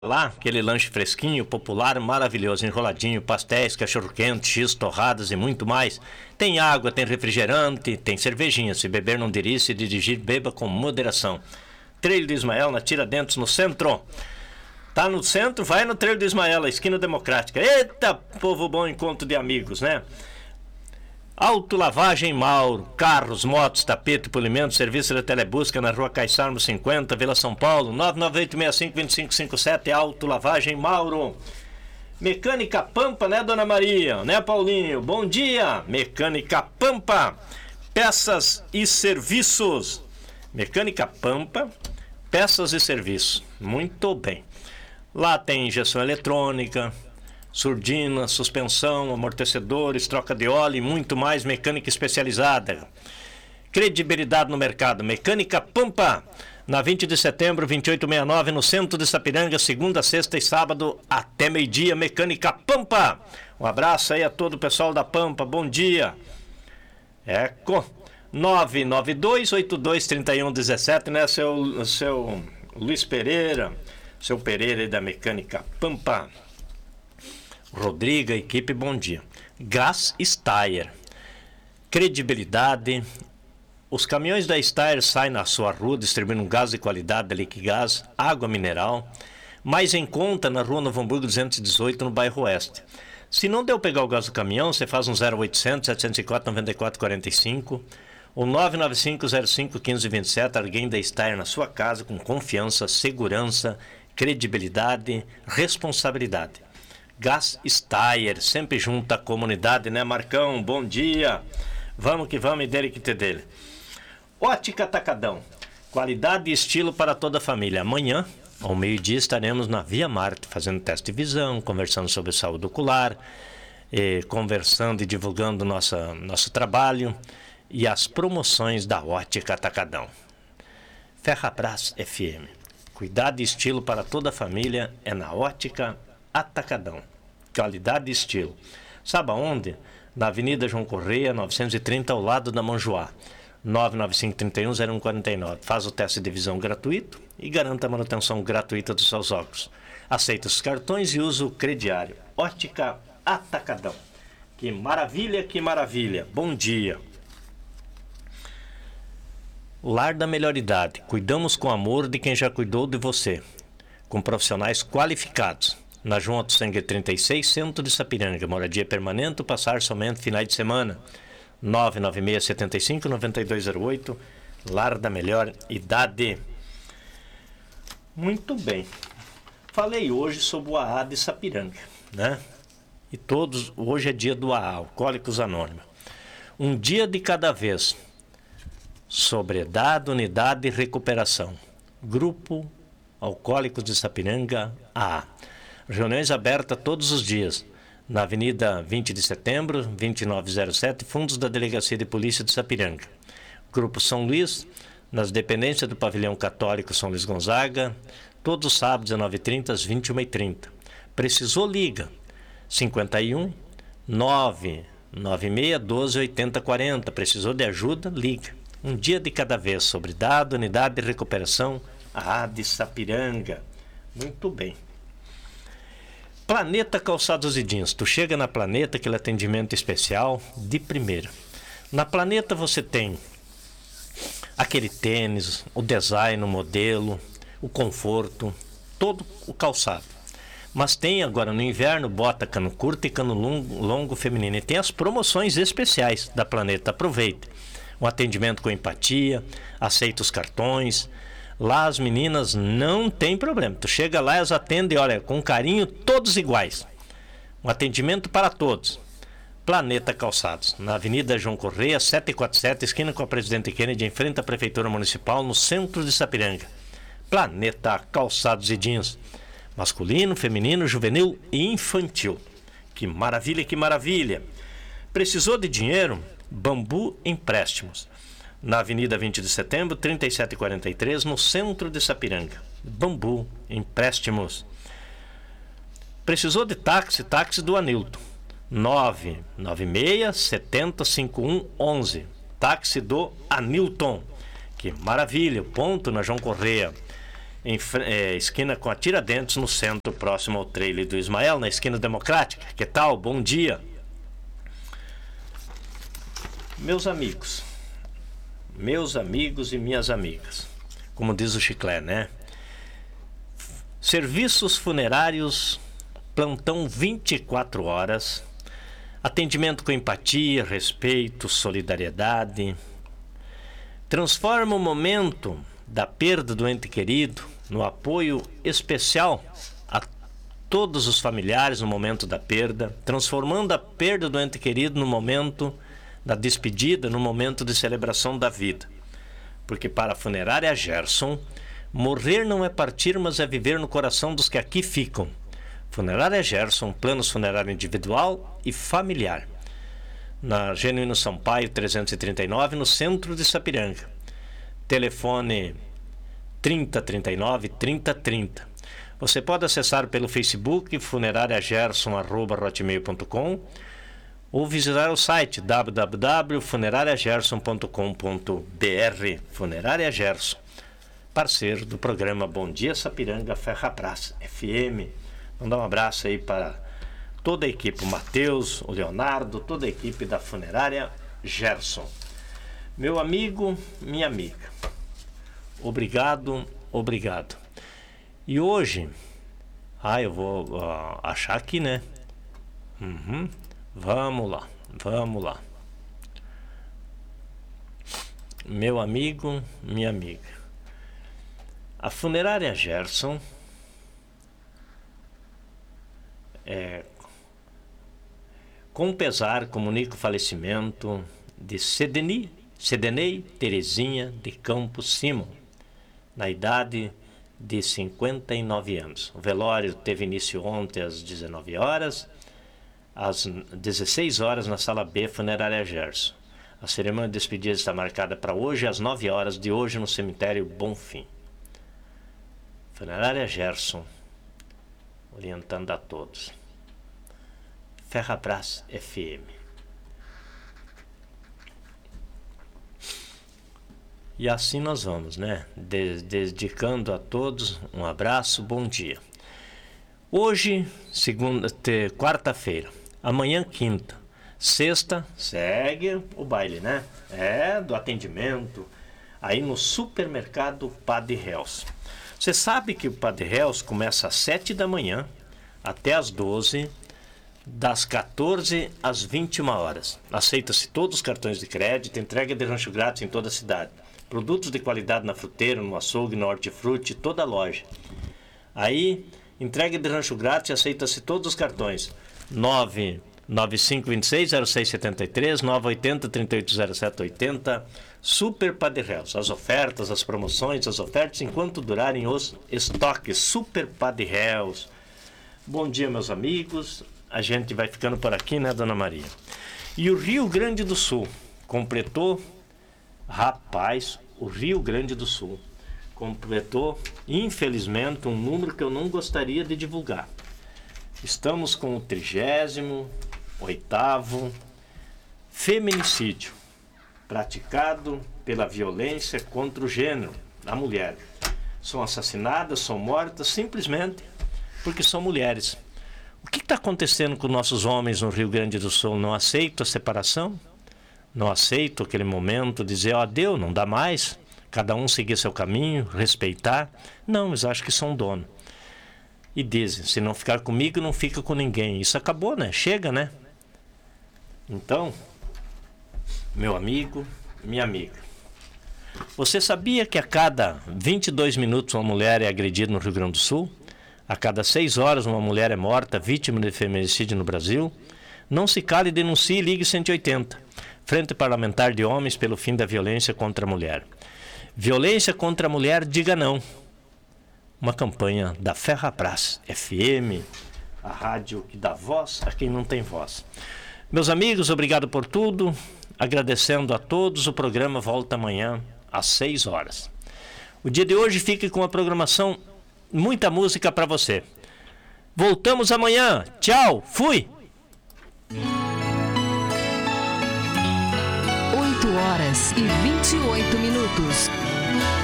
Lá, aquele lanche fresquinho, popular, maravilhoso, enroladinho, pastéis, cachorro-quente, x, torradas e muito mais. Tem água, tem refrigerante, tem cervejinha. Se beber não dirige, se dirigir, beba com moderação. Trilho do Ismael, na Tiradentes, no centro. Tá no centro, vai no Trilho do Ismael, a esquina democrática. Eita, povo bom, encontro de amigos, né? Autolavagem Mauro, carros, motos, tapete, polimento, serviço de telebusca na rua Caissarmo 50, Vila São Paulo, 998-65-2557, Autolavagem Mauro. Mecânica Pampa, né, Dona Maria? Né, Paulinho? Bom dia, Mecânica Pampa, peças e serviços. Mecânica Pampa, peças e serviços. Muito bem. Lá tem injeção eletrônica, surdina, suspensão, amortecedores, troca de óleo e muito mais. Mecânica especializada. Credibilidade no mercado. Mecânica Pampa, na 20 de setembro, 2869, no centro de Sapiranga, segunda, sexta e sábado, até meio-dia. Mecânica Pampa. Um abraço aí a todo o pessoal da Pampa. Bom dia. Eco. 992-82-3117, né? Seu Luiz Pereira, seu Pereira aí da Mecânica Pampa. Rodrigo, equipe, bom dia. Gás Steyr, credibilidade. Os caminhões da Steyr saem na sua rua distribuindo gás de qualidade da Liquigás, água mineral, mais em conta na rua Novo Hamburgo 218, no bairro Oeste. Se não deu pegar o gás do caminhão, você faz um 0800 704 9445 ou 995 05 1527, alguém da Steyr na sua casa com confiança, segurança, credibilidade, responsabilidade. Gás Steyr, sempre junto à comunidade, né, Marcão? Bom dia. Vamos que vamos, e dele que te dele. Ótica Atacadão, qualidade e estilo para toda a família. Amanhã, ao meio-dia, estaremos na Via Marte, fazendo teste de visão, conversando sobre saúde ocular, conversando e divulgando nosso trabalho e as promoções da Ótica Atacadão. Ferrabras FM, cuidado e estilo para toda a família é na Ótica Atacadão. Qualidade e estilo. Sabe aonde? Na Avenida João Correia, 930, ao lado da Manjoá. 995-31-0149. Faz o teste de visão gratuito e garanta a manutenção gratuita dos seus óculos. Aceita os cartões e usa o crediário. Ótica Atacadão. Que maravilha, que maravilha. Bom dia. Lar da Melhor Idade. Cuidamos com amor de quem já cuidou de você. Com profissionais qualificados. Na João Otoseng 36, centro de Sapiranga. Moradia permanente, passar somente finais de semana. 996-75-9208. Lar da Melhor Idade. Muito bem. Falei hoje sobre o AA de Sapiranga, né? E hoje é dia do AA, Alcoólicos Anônimos. Um dia de cada vez. Sobriedade, unidade e recuperação. Grupo Alcoólicos de Sapiranga, AA. Reuniões abertas todos os dias, na Avenida 20 de Setembro, 2907, fundos da Delegacia de Polícia de Sapiranga. Grupo São Luís, nas dependências do Pavilhão Católico São Luís Gonzaga, todos os sábados, às 9h30, às 21h30. Precisou, liga. 51 996 12 80 40. Precisou de ajuda, liga. Um dia de cada vez, sobriedade, unidade e recuperação, a de Sapiranga. Muito bem. Planeta Calçados e Jeans. Tu chega na Planeta, aquele atendimento especial de primeira. Na Planeta você tem aquele tênis, o design, o modelo, o conforto, todo o calçado. Mas tem agora no inverno bota cano curto e cano longo feminino. E tem as promoções especiais da Planeta. Aproveite. Um atendimento com empatia, aceita os cartões. Lá as meninas não tem problema. Tu chega lá, elas atendem, olha, com carinho, todos iguais. Um atendimento para todos. Planeta Calçados, na Avenida João Correia, 747, esquina com a Presidente Kennedy, em frente à Prefeitura Municipal, no centro de Sapiranga. Planeta Calçados e Jeans. Masculino, feminino, juvenil e infantil. Que maravilha, que maravilha. Precisou de dinheiro? Bambu Empréstimos. Na Avenida 20 de Setembro, 3743, no centro de Sapiranga. Bambu Empréstimos. Precisou de táxi? Táxi do Anilton. 996 70 5111. Táxi do Anilton. Que maravilha, ponto na João Correia. esquina com a Tiradentes, no centro, próximo ao trailer do Ismael, na esquina Democrática. Que tal? Bom dia. Meus amigos e minhas amigas, como diz o Chiclé, né? Serviços funerários, plantão 24 horas, atendimento com empatia, respeito, solidariedade. Transforma o momento da perda do ente querido no apoio especial a todos os familiares no momento da perda, transformando a perda do ente querido no momento da despedida, no momento de celebração da vida. Porque para a funerária Gerson, morrer não é partir, mas é viver no coração dos que aqui ficam. Funerária Gerson, planos funerário individual e familiar. Na Genuíno Sampaio 339, no centro de Sapiranga. Telefone 3039-3030. Você pode acessar pelo Facebook funerariagerson@hotmail.com ou visitar o site www.funerariagerson.com.br. Funerária Gerson, parceiro do programa Bom Dia Sapiranga Ferrapraz FM. Mandar um abraço aí para toda a equipe, o Matheus, o Leonardo, toda a equipe da Funerária Gerson. Meu amigo, minha amiga, obrigado. E hoje, eu vou achar aqui, né? Vamos lá. Meu amigo, minha amiga, a Funerária Gerson com pesar comunica o falecimento de Sedenei Terezinha de Campos Simon, na idade de 59 anos. O velório teve início ontem às 19 horas, às 16 horas na Sala B, Funerária Gerson. A cerimônia de despedida está marcada para hoje, às 9 horas de hoje, no cemitério Bonfim. Funerária Gerson, orientando a todos. Ferrapraz FM. E assim nós vamos, né? Dedicando a todos um abraço, bom dia. Hoje, quarta-feira, amanhã quinta, sexta, segue o baile, né? Do atendimento, aí no supermercado Padre Hells. Você sabe que o Padre Hells começa às 7 da manhã até às 12, das 14 às 21 horas. Aceita-se todos os cartões de crédito, entrega de rancho grátis em toda a cidade. Produtos de qualidade na fruteira, no açougue, no hortifruti, toda a loja. Aí, entrega de rancho grátis, aceita-se todos os cartões. 995260673, 980-380780, Super Padre Hells. As ofertas, as promoções, as ofertas enquanto durarem os estoques. Super Padre Hells. Bom dia, meus amigos. A gente vai ficando por aqui, né, Dona Maria? E o Rio Grande do Sul completou, o Rio Grande do Sul completou, infelizmente, um número que eu não gostaria de divulgar. Estamos com o 38º feminicídio praticado pela violência contra o gênero da mulher. São assassinadas, são mortas simplesmente porque são mulheres. O que está acontecendo com nossos homens no Rio Grande do Sul? Não aceitam a separação? Não aceitam aquele momento, dizer, deu, não dá mais, cada um seguir seu caminho, respeitar? Não, eles acham que são dono. E dizem, se não ficar comigo, não fica com ninguém. Isso acabou, né? Chega, né? Então, meu amigo, minha amiga, você sabia que a cada 22 minutos uma mulher é agredida no Rio Grande do Sul? A cada 6 horas uma mulher é morta, vítima de feminicídio no Brasil? Não se cale, denuncie e ligue 180. Frente Parlamentar de Homens pelo Fim da Violência contra a Mulher. Violência contra a mulher, diga não. Uma campanha da Ferrapraz FM, a rádio que dá voz a quem não tem voz. Meus amigos, obrigado por tudo. Agradecendo a todos, o programa volta amanhã às 6 horas. O dia de hoje fique com a programação, muita música para você. Voltamos amanhã. Tchau, fui! 8 horas e 28 minutos.